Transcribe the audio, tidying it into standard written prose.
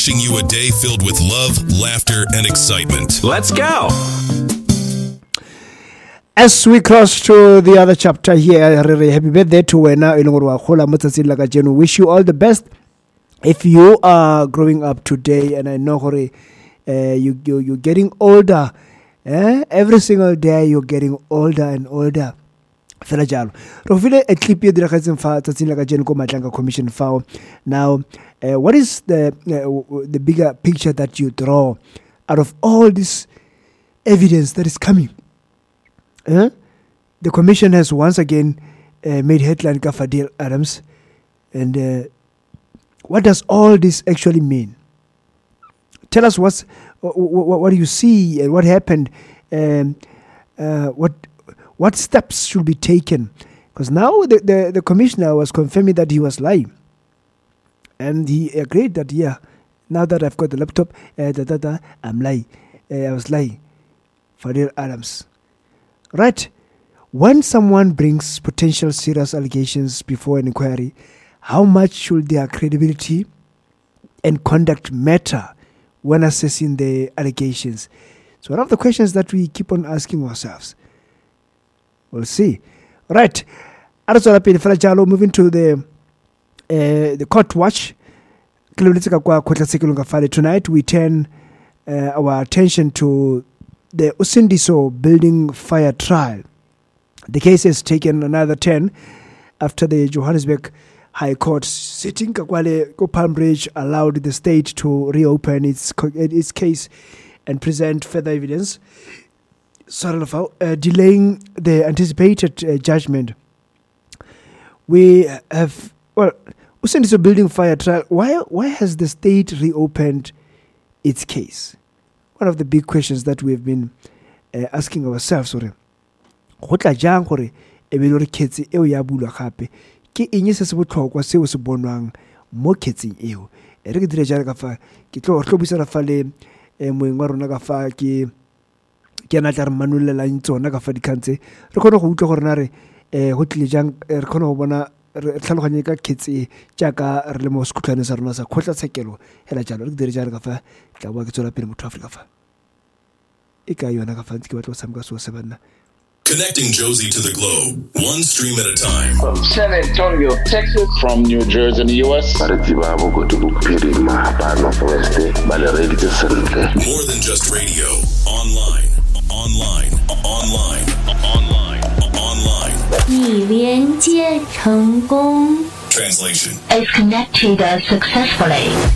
wishing you a day filled with love, laughter, and excitement. Let's go! As we cross to the other chapter here, happy birthday to Wena. We wish you all the best. If you are growing up today, and I know you're getting older, every single day you're getting older and older. Fela jalo re file a clip e diragatseng fa tsatsing la ka jeno ko Matlanga Commission fao. Now what is the bigger picture that you draw out of all this evidence that is coming? The commission has once again made headline ka Fadil Adams, and what does all this actually mean? Tell us what do you see and what happened, what steps should be taken? Because now the commissioner was confirming that he was lying, and he agreed that now that I've got the laptop, I'm lying. I was lying. Fadil Adams. Right. When someone brings potential serious allegations before an inquiry, how much should their credibility and conduct matter when assessing the allegations? So one of the questions that we keep on asking ourselves. We'll see. Right. Moving to the court watch. Tonight we turn our attention to the Usindiso building fire trial. The case has taken another 10 after the Johannesburg High Court sitting Palm Ridge allowed the state to reopen its case and present further evidence, delaying the anticipated judgment. We have Usindiso building fire trial. Why has the state reopened its case? One of the big questions that we've been asking ourselves. Ke eng se se botlhokwa seo se bonwang mo khetseng eo re ke dire jana ka fa ke tlo hlobisana fa le moeng wa rona ka fa ke na tla re manulelang tsona ka fa dikantse re khona go utlwa gore na re go tlile jang re khona go bona re tlhaloganye ka khetse jaaka re le mo sekhutlwane sa rona sa khotla tshekelo hela jalo re ke dire jana ka fa tla bua ke tsola pele motho Afrika fa e ka yona ka fa ntse ke batla go samka so se banna. Connecting Josie to the globe, one stream at a time. From San Antonio, Texas. From New Jersey in the U.S. More than just radio. Online. Translation. Is connected successfully.